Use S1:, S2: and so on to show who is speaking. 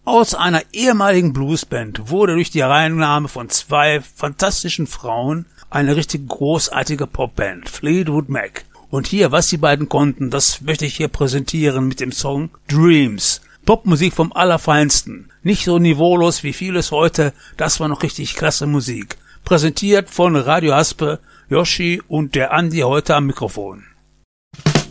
S1: Aus einer ehemaligen Bluesband wurde durch die Reinnahme von 2 fantastischen Frauen eine richtig großartige Popband, Fleetwood Mac. Und hier, was die beiden konnten, das möchte ich hier präsentieren mit dem Song Dreams. Popmusik vom Allerfeinsten. Nicht so niveaulos wie vieles heute, das war noch richtig klasse Musik. Präsentiert von Radio Haspe, Yoshi und der Andi heute am Mikrofon.